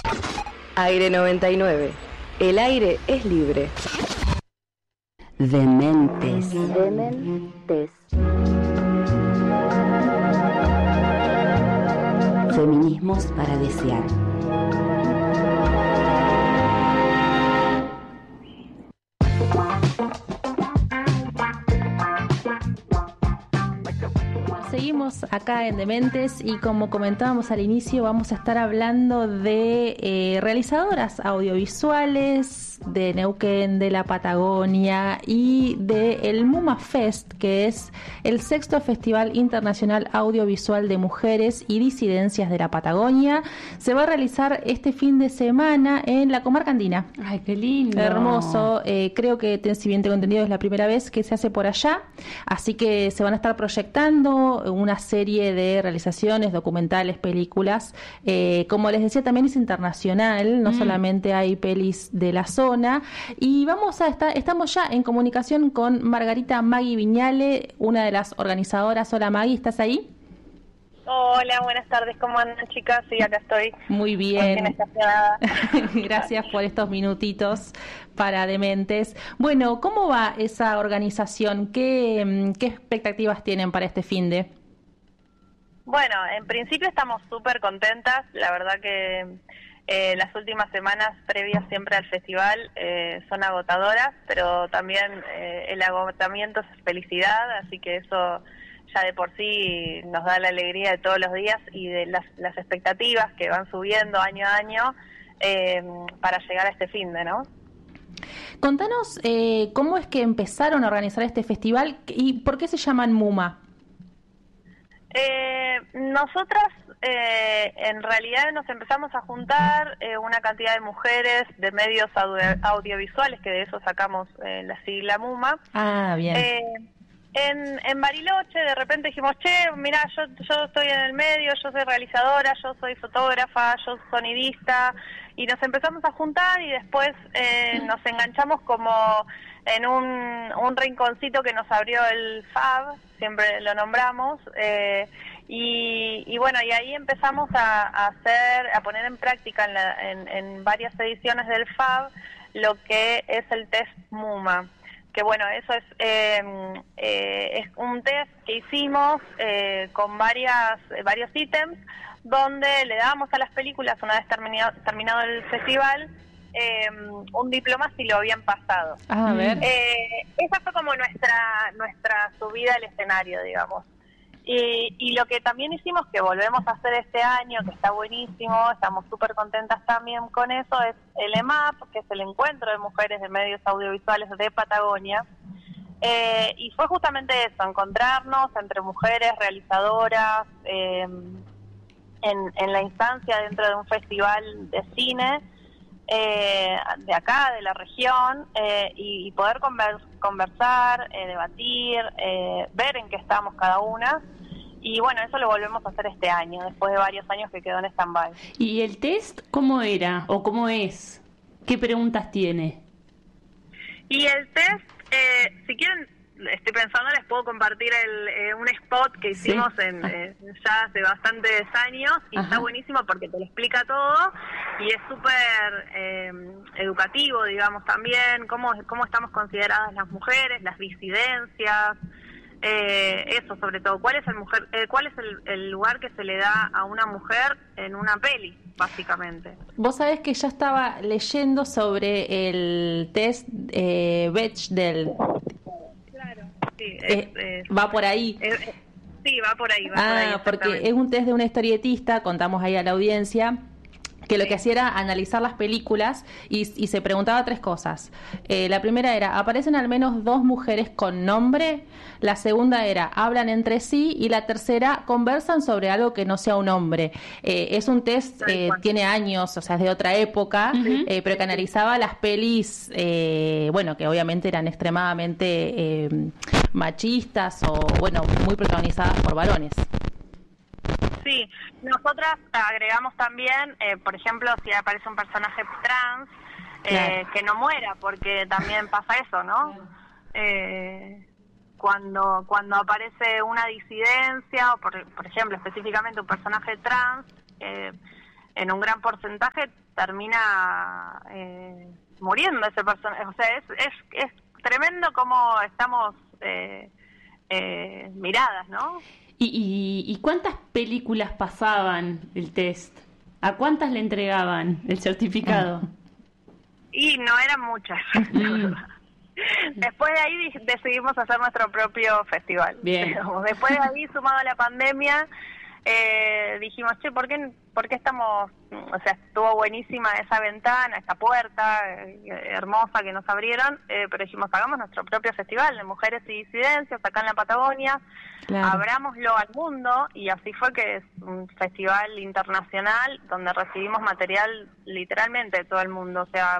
Aire 99. El aire es libre. Dementes. Feminismos para desear. Seguimos acá en Dementes y como comentábamos al inicio vamos a estar hablando de realizadoras audiovisuales de Neuquén, de la Patagonia y del MUMA Fest, que es el 6º Festival Internacional Audiovisual de Mujeres y Disidencias de la Patagonia. Se va a realizar este fin de semana en la comarca andina. Ay, qué lindo. Hermoso. Creo que, si bien tengo entendido, es la primera vez que se hace por allá, así que se van a estar proyectando una serie de realizaciones, documentales, películas. Como les decía, también es internacional, no solamente hay pelis de la zona. Y estamos ya en comunicación con Margarita Magui Viñale, una de las organizadoras. Hola Magui, ¿estás ahí? Hola, buenas tardes, ¿cómo andan, chicas? Sí, acá estoy. Muy bien. Gracias por estos minutitos para Dementes. Bueno, ¿cómo va esa organización? ¿Qué expectativas tienen para este finde? Bueno, en principio estamos súper contentas. La verdad que las últimas semanas previas siempre al festival son agotadoras, pero también el agotamiento es felicidad, así que eso ya de por sí nos da la alegría de todos los días y de las expectativas que van subiendo año a año para llegar a este finde, ¿no? Contanos cómo es que empezaron a organizar este festival y por qué se llaman MUMA. Nosotras en realidad nos empezamos a juntar una cantidad de mujeres de medios audiovisuales, que de eso sacamos la sigla MUMA. Ah, bien. En Bariloche de repente dijimos, mirá, yo estoy en el medio, yo soy realizadora, yo soy fotógrafa, yo soy sonidista, y nos empezamos a juntar y después nos enganchamos como en un rinconcito que nos abrió el FAB, siempre lo nombramos, y bueno, y ahí empezamos a poner en práctica en varias ediciones del FAB lo que es el test MUMA. Que bueno, eso es un test que hicimos con varios ítems, donde le dábamos a las películas, una vez terminado el festival, un diploma si lo habían pasado. A ver. Esa fue como nuestra subida al escenario, digamos. Y lo que también hicimos, que volvemos a hacer este año, que está buenísimo, estamos súper contentas también con eso, es el EMAP, que es el Encuentro de Mujeres de Medios Audiovisuales de Patagonia. Y fue justamente eso, encontrarnos entre mujeres realizadoras en la instancia dentro de un festival de cine de acá, de la región, y poder conversar, debatir, ver en qué estamos cada una. Y bueno, eso lo volvemos a hacer este año, después de varios años que quedó en stand-by. ¿Y el test cómo era o cómo es? ¿Qué preguntas tiene? Y el test, si quieren, estoy pensando, les puedo compartir un spot que hicimos ya hace bastantes años, y está buenísimo porque te lo explica todo y es súper educativo, digamos, también cómo estamos consideradas las mujeres, las disidencias, eso sobre todo, cuál es el lugar que se le da a una mujer en una peli, básicamente. Vos sabés que ya estaba leyendo sobre el test Bechdel. Claro, sí. Va por ahí. Sí, va por ahí. Porque es un test de una historietista, contamos ahí a la audiencia, que lo que hacía era analizar las películas y se preguntaba 3 cosas. La primera era, ¿aparecen al menos 2 mujeres con nombre? La segunda era, ¿hablan entre sí? Y la tercera, ¿conversan sobre algo que no sea un hombre? Es un test, tiene años, o sea, es de otra época, pero que analizaba las pelis, bueno, que obviamente eran extremadamente machistas o, bueno, muy protagonizadas por varones. Sí, nosotras agregamos también, por ejemplo, si aparece un personaje trans, que no muera, porque también pasa eso, ¿no? Cuando aparece una disidencia, o por ejemplo, específicamente un personaje trans, en un gran porcentaje termina muriendo ese personaje. O sea, es tremendo cómo estamos miradas, ¿no? ¿Y cuántas películas pasaban el test? ¿A cuántas le entregaban el certificado? Y no eran muchas. Después de ahí decidimos hacer nuestro propio festival. Bien. Después de ahí, sumado a la pandemia, dijimos, che, ¿por qué estamos? O sea, estuvo buenísima esa ventana, esa puerta hermosa que nos abrieron, pero dijimos, hagamos nuestro propio festival de mujeres y disidencias acá en la Patagonia, Claro. abrámoslo al mundo, y así fue que es un festival internacional donde recibimos material literalmente de todo el mundo, o sea,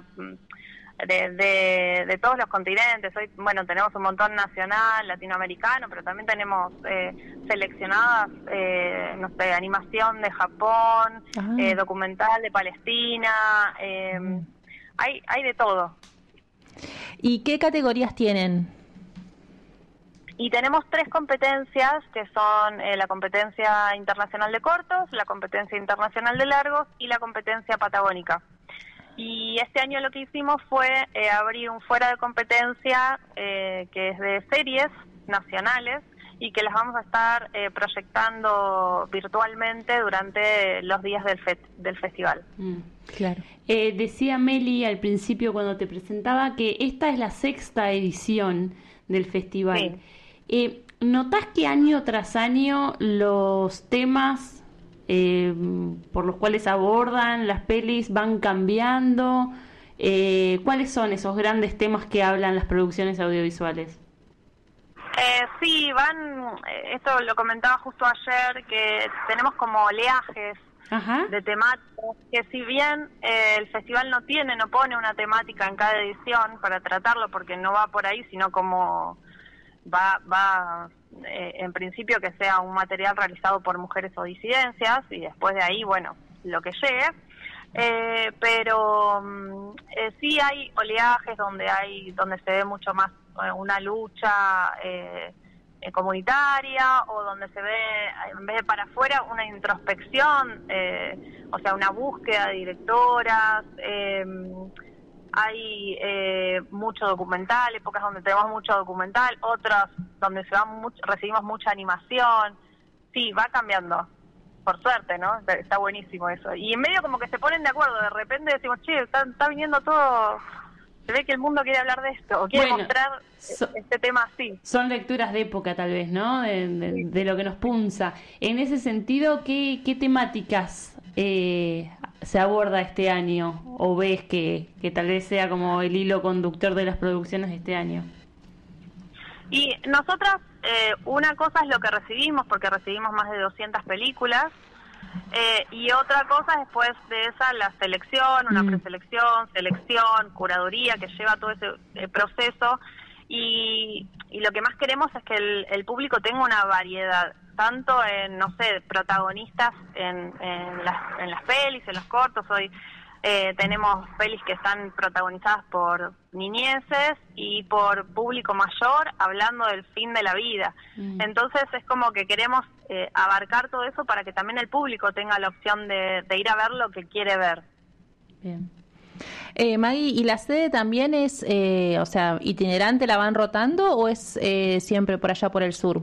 de todos los continentes. Hoy, bueno, tenemos un montón nacional, latinoamericano, pero también tenemos seleccionadas, no sé, animación de Japón, documental de Palestina, hay de todo. ¿Y qué categorías tienen? Y tenemos 3 competencias, que son la competencia internacional de cortos, la competencia internacional de largos y la competencia patagónica. Y este año lo que hicimos fue abrir un fuera de competencia que es de series nacionales y que las vamos a estar proyectando virtualmente durante los días del festival. Claro. Decía Meli al principio cuando te presentaba que esta es la 6ª edición del festival. Sí. ¿Notás que año tras año los temas por los cuales abordan las pelis van cambiando? ¿Cuáles son esos grandes temas que hablan las producciones audiovisuales? Sí, esto lo comentaba justo ayer, que tenemos como oleajes de temáticas, que si bien el festival no pone una temática en cada edición para tratarlo, porque no va por ahí, sino como va en principio que sea un material realizado por mujeres o disidencias, y después de ahí, bueno, lo que llegue. Pero sí hay oleajes donde se ve mucho más una lucha comunitaria, o donde se ve, en vez de para afuera, una introspección, o sea, una búsqueda de directoras. Hay mucho documental, épocas donde tenemos mucho documental, otras donde recibimos mucha animación. Sí, va cambiando, por suerte, ¿no? Está buenísimo eso. Y en medio como que se ponen de acuerdo, de repente decimos, che, está viniendo todo, se ve que el mundo quiere hablar de esto, o quiere mostrar este tema así. Son lecturas de época tal vez, ¿no? De lo que nos punza. En ese sentido, ¿qué temáticas se aborda este año? ¿O ves que tal vez sea como el hilo conductor de las producciones de este año? Y nosotras, una cosa es lo que recibimos, porque recibimos más de 200 películas, y otra cosa después de esa, la selección, una preselección, selección, curaduría, que lleva todo ese proceso, y lo que más queremos es que el público tenga una variedad, tanto en, no sé, protagonistas en las pelis, en los cortos. Hoy tenemos pelis que están protagonizadas por niñeces y por público mayor, hablando del fin de la vida. Entonces es como que queremos abarcar todo eso para que también el público tenga la opción de ir a ver lo que quiere ver. Bien. Maggie, ¿y la sede también es, o sea, itinerante, la van rotando, o es siempre por allá por el sur?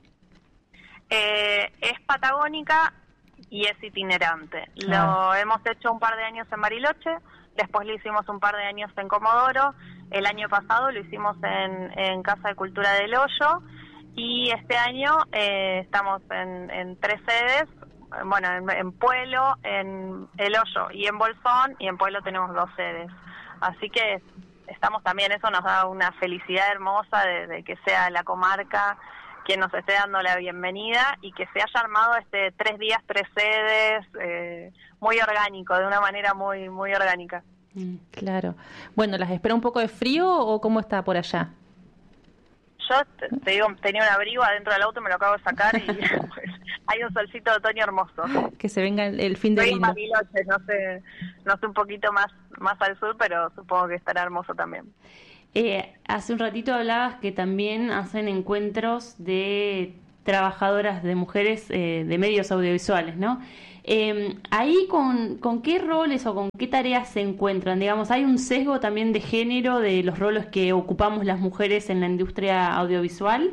Es patagónica y es itinerante. Lo hemos hecho un par de años en Bariloche, después lo hicimos un par de años en Comodoro, el año pasado lo hicimos en Casa de Cultura del Hoyo, y este año estamos en 3 sedes, bueno, en Pueblo, en El Hoyo y en Bolsón, y en Pueblo tenemos 2 sedes. Así que estamos también, eso nos da una felicidad hermosa de que sea la comarca quien nos esté dando la bienvenida, y que se haya armado 3 días, 3 sedes, muy orgánico, de una manera muy, muy orgánica. Claro. Bueno, ¿las espera un poco de frío o cómo está por allá? Yo te digo, tenía un abrigo adentro del auto, me lo acabo de sacar y pues, hay un solcito de otoño hermoso. Que se venga el fin de Estoy en lindo. Bariloche, no sé un poquito más al sur, pero supongo que estará hermoso también. Hace un ratito hablabas que también hacen encuentros de trabajadoras, de mujeres de medios audiovisuales, ¿no? Ahí con qué roles o con qué tareas se encuentran, digamos, ¿hay un sesgo también de género de los roles que ocupamos las mujeres en la industria audiovisual?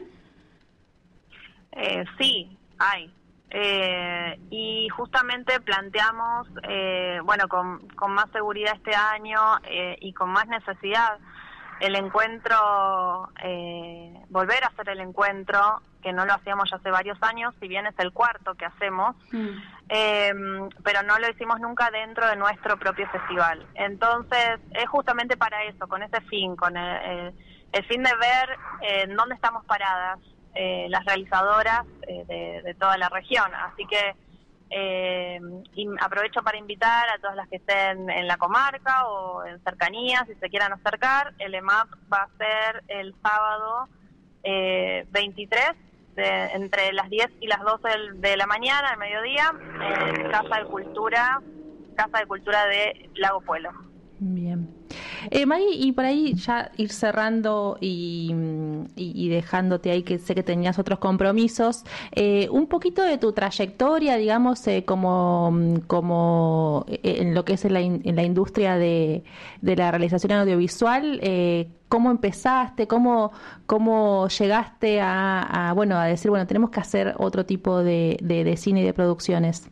Sí, hay. Y justamente planteamos, bueno, con más seguridad este año y con más necesidad, el encuentro, volver a hacer el encuentro, que no lo hacíamos ya hace varios años, si bien es el cuarto que hacemos, pero no lo hicimos nunca dentro de nuestro propio festival. Entonces, es justamente para eso, con ese fin, con el fin de ver en dónde estamos paradas las realizadoras de toda la región. Así que aprovecho para invitar a todas las que estén en la comarca o en cercanías, si se quieran acercar. El EMAP va a ser el sábado 23, entre las 10 y las 12 de la mañana, al mediodía, en Casa de Cultura de Lago Puelo. Bien. Maggie, y por ahí ya ir cerrando y dejándote ahí, que sé que tenías otros compromisos, un poquito de tu trayectoria, digamos, como en lo que es en la industria de la realización audiovisual, ¿cómo empezaste? ¿Cómo llegaste a decir, bueno, tenemos que hacer otro tipo de cine y de producciones?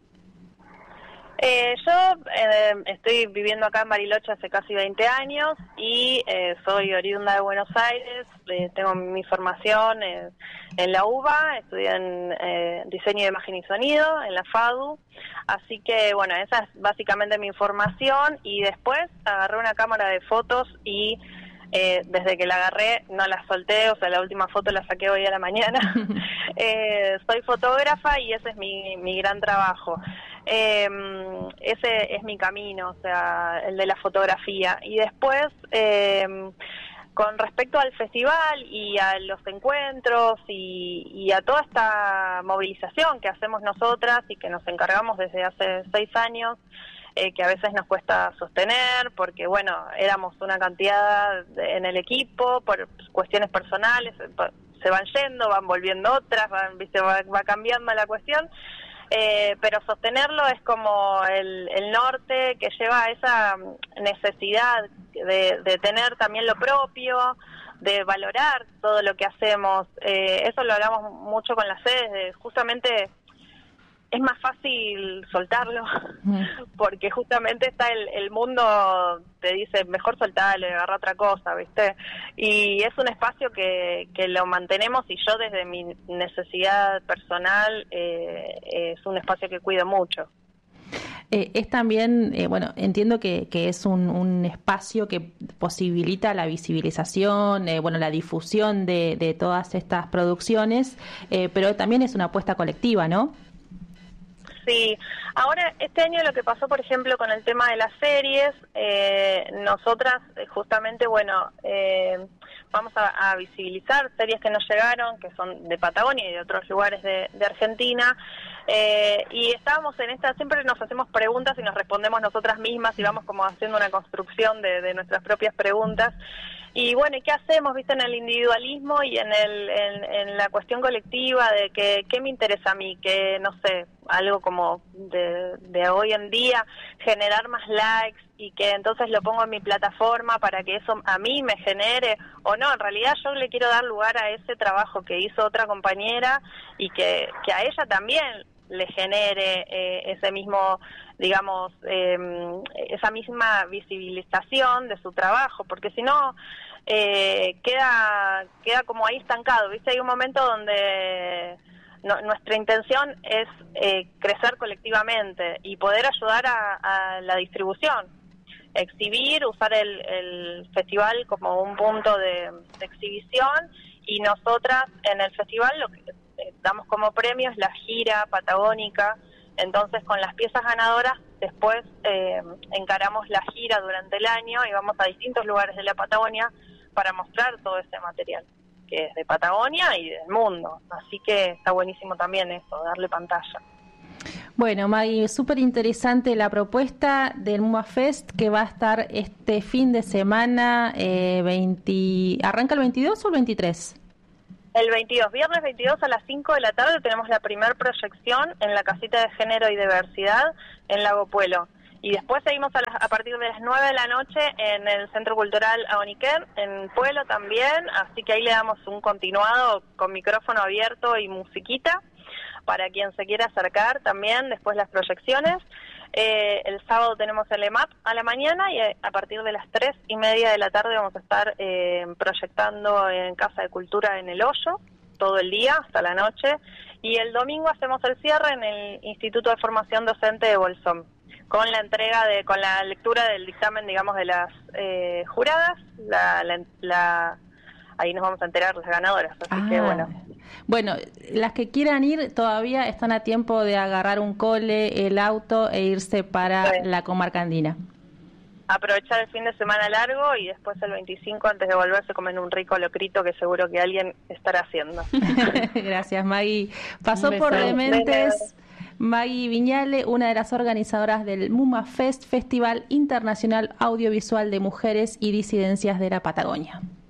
Yo estoy viviendo acá en Bariloche hace casi 20 años y soy oriunda de Buenos Aires. Tengo mi formación en la UBA, estudié en diseño de imagen y sonido en la FADU, así que bueno, esa es básicamente mi formación, y después agarré una cámara de fotos y desde que la agarré no la solté, o sea, la última foto la saqué hoy a la mañana. Soy fotógrafa y ese es mi gran trabajo. Ese es mi camino, o sea, el de la fotografía. Y después, con respecto al festival y a los encuentros y a toda esta movilización que hacemos nosotras y que nos encargamos desde hace 6 años, que a veces nos cuesta sostener, porque bueno, éramos una cantidad en el equipo, por cuestiones personales, se van yendo, van volviendo otras, va cambiando la cuestión. Pero sostenerlo es como el norte que lleva a esa necesidad de tener también lo propio, de valorar todo lo que hacemos. Eso lo hablamos mucho con las sedes, justamente es más fácil soltarlo, porque justamente está el mundo, te dice, mejor soltarlo, agarra otra cosa, ¿viste? Y es un espacio que lo mantenemos, y yo desde mi necesidad personal es un espacio que cuido mucho. Es también, entiendo que es un espacio que posibilita la visibilización, la difusión de todas estas producciones, pero también es una apuesta colectiva, ¿no? Sí, ahora este año lo que pasó, por ejemplo, con el tema de las series, nosotras justamente, vamos a visibilizar series que nos llegaron, que son de Patagonia y de otros lugares de Argentina, y estábamos en esta, siempre nos hacemos preguntas y nos respondemos nosotras mismas y vamos como haciendo una construcción de nuestras propias preguntas. Y bueno, ¿y qué hacemos, viste, en el individualismo y en la cuestión colectiva de que qué me interesa a mí? Que, no sé, algo como de hoy en día, generar más likes y que entonces lo pongo en mi plataforma para que eso a mí me genere, o no, en realidad yo le quiero dar lugar a ese trabajo que hizo otra compañera y que a ella también le genere ese mismo, digamos, esa misma visibilización de su trabajo, porque si no queda como ahí estancado, ¿viste? Hay un momento donde nuestra intención es crecer colectivamente y poder ayudar a la distribución, exhibir, usar el festival como un punto de exhibición, y nosotras en el festival lo que damos como premio es la gira patagónica. Entonces con las piezas ganadoras después encaramos la gira durante el año y vamos a distintos lugares de la Patagonia para mostrar todo ese material que es de Patagonia y del mundo, así que está buenísimo también eso, darle pantalla. Bueno, Maggie, súper interesante la propuesta del MUA Fest, que va a estar este fin de semana, ¿arranca el 22 o el 23? El 22, viernes 22 a las 5 de la tarde tenemos la primer proyección en la Casita de Género y Diversidad en Lago Puelo. Y después seguimos a partir de las 9 de la noche en el Centro Cultural Aoniquén, en Puelo también, así que ahí le damos un continuado con micrófono abierto y musiquita para quien se quiera acercar también después las proyecciones. El sábado tenemos el EMAP a la mañana y a partir de las 3:30 de la tarde vamos a estar proyectando en Casa de Cultura en El Hoyo, todo el día hasta la noche. Y el domingo hacemos el cierre en el Instituto de Formación Docente de Bolsón, con la entrega con la lectura del dictamen, digamos, de las juradas. Ahí nos vamos a enterar las ganadoras, así que bueno. Bueno, las que quieran ir todavía están a tiempo de agarrar un cole, el auto e irse para la comarca andina. Aprovechar el fin de semana largo y después el 25 antes de volverse comer un rico locrito que seguro que alguien estará haciendo. Gracias, Maggie. Pasó por Dementes Maggie Viñale, una de las organizadoras del MUMA Fest, Festival Internacional Audiovisual de Mujeres y Disidencias de la Patagonia.